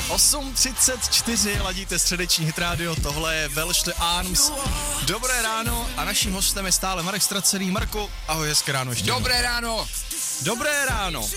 8:34, ladíte středeční hit rádio, tohle je Welsh the Arms. Dobré ráno a naším hostem je stále Marek Stracený. Marku, ahoj, hezké ráno ještě. Dobré ráno. Dobré ráno.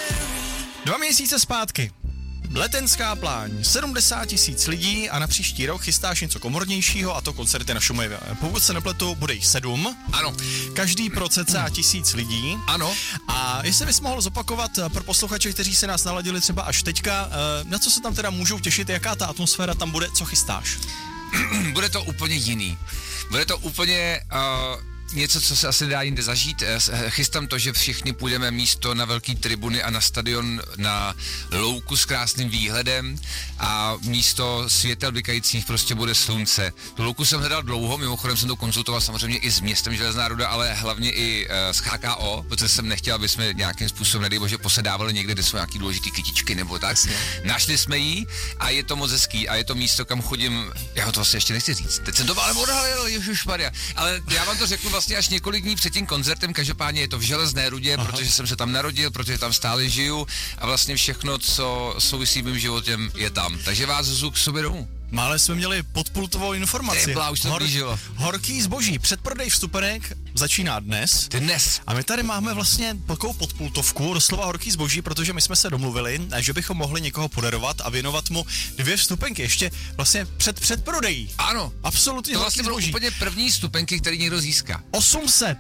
2 měsíce zpátky. Letenská pláň, 70 000 lidí a na příští rok chystáš něco komornějšího, a to koncerty na Šumavě. Pokud se nepletu, bude jich 7. Ano. Každý pro cca 1000 lidí. Ano. A jestli bys mohl zopakovat pro posluchače, kteří se nás naladili třeba až teďka, na co se tam teda můžou těšit, jaká ta atmosféra tam bude, co chystáš? Bude to úplně jiný. Bude to úplně něco, co se asi nedá jinde zažít. Chystám to, že všichni půjdeme místo na velký tribuny a na stadion na louku s krásným výhledem a místo světel blikajících prostě bude slunce. Tu louku jsem hledal dlouho, mimochodem jsem to konzultoval samozřejmě i s městem Železná Ruda, ale hlavně i s HKO, protože jsem nechtěl, aby jsme nějakým způsobem, nedej bože, posedávali někde, kde jsou nějaký důležitý kytičky nebo tak. Našli jsme ji a je to moc hezký a je to místo, kam chodím, já ho to vlastně ještě nechci říct. Teď jsem to ale odhalil, ježišmarja. Ale já vám to řeknu vlastně až několik dní před tím koncertem, každopádně je to v Železné Rudě, protože jsem se tam narodil, protože tam stále žiju a vlastně všechno, co souvisí s mým životem, je tam. Takže vás zvu k sobě domů. Mále jsme měli podpultovou informaci. Už to blížilo. Horký zboží. Předprodej vstupenek začíná dnes. A my tady máme vlastně takovou podpultovku, doslova horký zboží, protože my jsme se domluvili, že bychom mohli někoho podarovat a věnovat mu 2 vstupenky ještě vlastně před předprodejí. Ano. Absolutně. To vlastně bylo úplně první vstupenky, který někdo získá. 800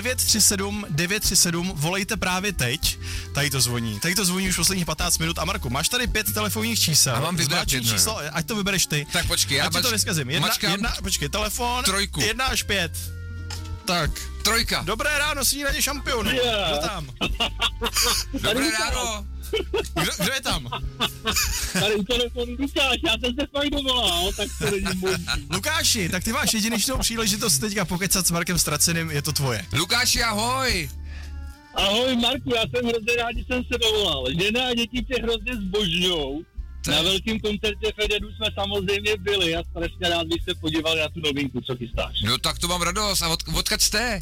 937 937, volejte právě teď. Tady to zvoní už posledních 15 minut. A Marku, máš tady 5 telefonních čísel. A mám vybrat číslo, ať to vybereš ty. Tak počkej, já to neskazím. Počkej, telefon. 3. 1 až 5. Tak. 3. Dobré ráno, snídaně šampionu. Kdo tam? Dobré ráno. Kdo je tam? Tady u telefonu Lukáš, já jsem se fakt dovolal, tak to není možný. Lukáši, tak ty máš jedinečnou příležitost teďka pokecat s Markem Straceným, je to tvoje. Lukáši, ahoj. Ahoj Marku, já jsem hrozně rád, že jsem se dovolal. Žena a děti tě hrozně zbožňujou. Na velkým koncertě Fededu jsme samozřejmě byli a strašně rád bych se podíval na tu novinku, co chystáš. No tak to mám radost. A odkud jste?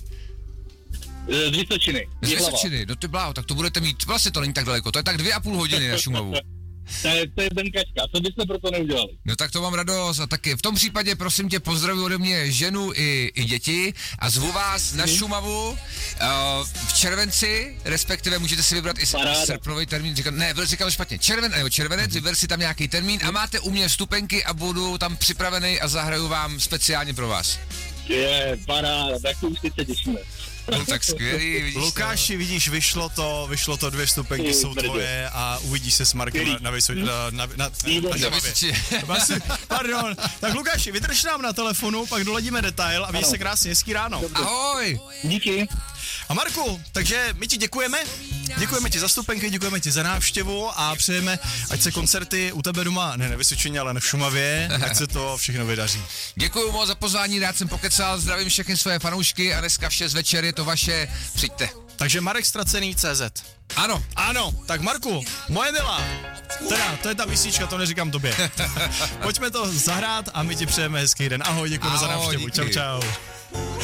Z Vysočiny. Z Vysočiny, no ty bláho, tak to budete mít, vlastně to není tak daleko, to je tak 2,5 hodiny na Šumavu. To je benkačka, co byste pro to neudělali? No tak to mám radost a taky v tom případě prosím tě pozdravuji ode mě ženu i děti a zvu vás na Šumavu v červenci, respektive můžete si vybrat i srpnový termín, říkal špatně, červenec, vyber si tam nějaký termín a máte u mě vstupenky a budu tam připravený a zahraju vám speciálně pro vás. Je, paráda, tak to už teď se těšíme. No tak skvělý, vidíš. Lukáši, vidíš, vyšlo to, 2 vstupenky jsou tvoje a uvidíš se s Markem na Vysočině. Pardon. Tak Lukáši, vydrž nám na telefonu, pak doladíme detail a měj se krásně, hezký ráno. Ahoj. Díky. A Marku, takže my ti děkujeme ti za vstupenky, děkujeme ti za návštěvu a přejeme, ať se koncerty u tebe doma, ne na Vysočině, ale na Šumavě, ať se to všechno vydaří. Děkuju moc za pozvání, rád jsem pokecal, zdravím všechny své fanoušky a dneska v 6 večer je to vaše, přijďte. Takže Marek Stracený CZ. Ano, tak Marku, moje milá, teda, to je ta písnička, to neříkám tobě. Pojďme to zahrát a my ti přejeme hezký den. Ahoj, děkujeme za návštěvu, čau.